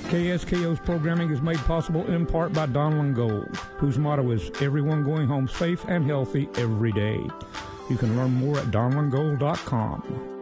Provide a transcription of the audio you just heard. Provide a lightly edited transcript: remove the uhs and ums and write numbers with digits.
KSKO's programming is made possible in part by Donlin Gold, whose motto is everyone going home safe and healthy every day. You can learn more at donlingold.com.